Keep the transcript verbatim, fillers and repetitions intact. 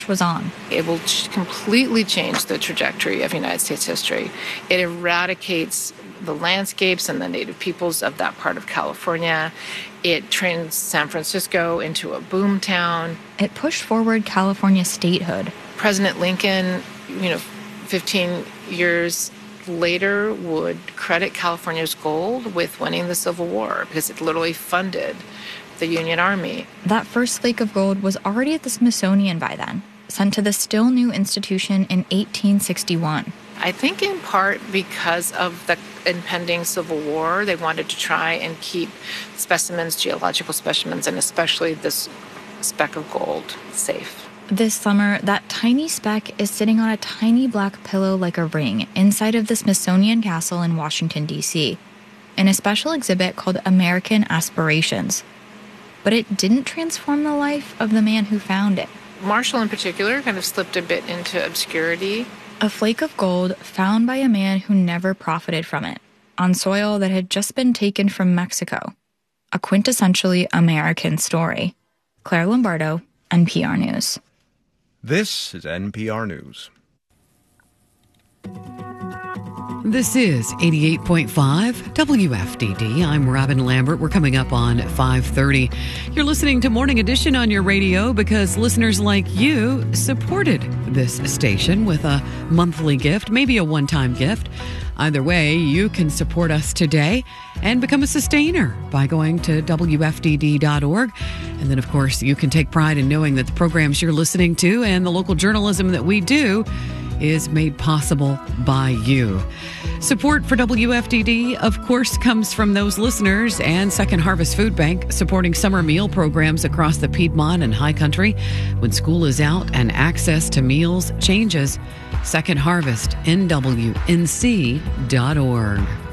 was on. It will ch- completely change the trajectory of United States history. It eradicates the landscapes and the native peoples of that part of California. It turns San Francisco into a boom town. It pushed forward California's statehood. President Lincoln, you know, fifteen years later would credit California's gold with winning the Civil War because it literally funded the Union Army. That first flake of gold was already at the Smithsonian by then, sent to the still new institution in eighteen sixty-one. I think in part because of the impending Civil War, they wanted to try and keep specimens, geological specimens, and especially this speck of gold safe. This summer, that tiny speck is sitting on a tiny black pillow like a ring inside of the Smithsonian Castle in Washington, D C, in a special exhibit called American Aspirations. But it didn't transform the life of the man who found it. Marshall, in particular, kind of slipped a bit into obscurity. A flake of gold found by a man who never profited from it, on soil that had just been taken from Mexico. A quintessentially American story. Claire Lombardo, N P R News. This is N P R News. This is eighty-eight point five W F D D. I'm Robin Lambert. We're coming up on five thirty. You're listening to Morning Edition on your radio because listeners like you supported this station with a monthly gift, maybe a one-time gift. Either way, you can support us today and become a sustainer by going to W F D D dot org. And then, of course, you can take pride in knowing that the programs you're listening to and the local journalism that we do is made possible by you. Support for W F D D, of course, comes from those listeners and Second Harvest Food Bank, supporting summer meal programs across the Piedmont and High Country. When school is out and access to meals changes, Second Harvest, N W N C dot org.